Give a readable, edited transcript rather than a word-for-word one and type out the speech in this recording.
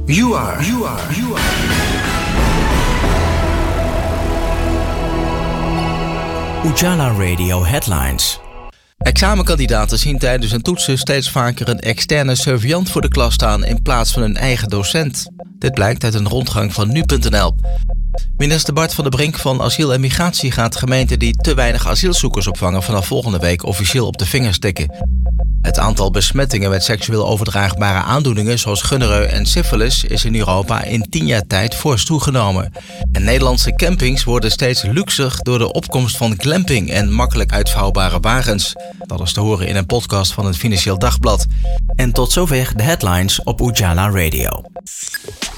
You are. Ujala Radio Headlines. Examenkandidaten zien tijdens hun toetsen steeds vaker een externe surveillant voor de klas staan in plaats van hun eigen docent. Dit blijkt uit een rondgang van nu.nl. Minister Bart van der Brink van Asiel en Migratie gaat gemeenten die te weinig asielzoekers opvangen vanaf volgende week officieel op de vingers tikken. Het aantal besmettingen met seksueel overdraagbare aandoeningen zoals gonoreu en syfilis is in Europa in 10 jaar tijd fors toegenomen. En Nederlandse campings worden steeds luxer door de opkomst van glamping en makkelijk uitvouwbare wagens. Dat is te horen in een podcast van het Financieel Dagblad. En tot zover de headlines op Ujala Radio.